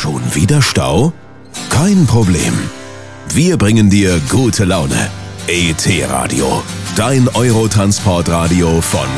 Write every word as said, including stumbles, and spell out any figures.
Schon wieder Stau? Kein Problem. Wir bringen dir gute Laune. E T Radio, dein Eurotransportradio von